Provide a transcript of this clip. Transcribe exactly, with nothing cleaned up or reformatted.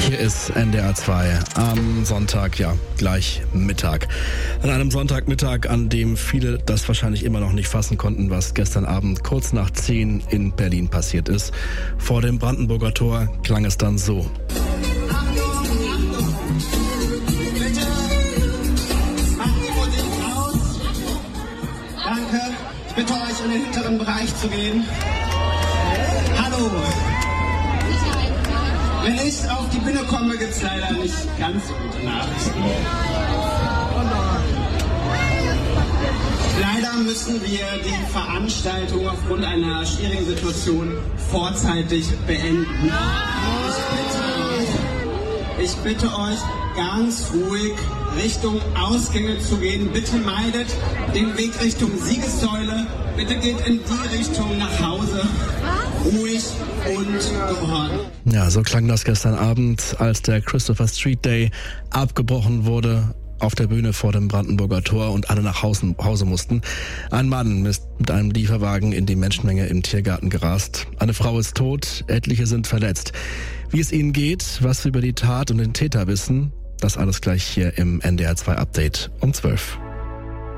Hier ist N D R zwei am Sonntag, ja, gleich Mittag. An einem Sonntagmittag, an dem viele das wahrscheinlich immer noch nicht fassen konnten, was gestern Abend kurz nach zehn in Berlin passiert ist. Vor dem Brandenburger Tor klang es dann so. Danke. Ich bitte euch, in den hinteren Bereich zu gehen. Hallo. Wenn ich auf die Bühne komme, gibt es leider nicht ganz so gute Nachrichten. Leider müssen wir die Veranstaltung aufgrund einer schwierigen Situation vorzeitig beenden. Ich bitte euch, ich bitte euch ganz ruhig Richtung Ausgänge zu gehen. Bitte meidet den Weg Richtung Siegessäule. Bitte geht in die Richtung nach Hause. Ruhig und geordnet. Ja, so klang das gestern Abend, als der Christopher Street Day abgebrochen wurde auf der Bühne vor dem Brandenburger Tor und alle nach Hause, Hause mussten. Ein Mann ist mit einem Lieferwagen in die Menschenmenge im Tiergarten gerast. Eine Frau ist tot, etliche sind verletzt. Wie es ihnen geht, was wir über die Tat und den Täter wissen, das alles gleich hier im N D R zwei Update um zwölf.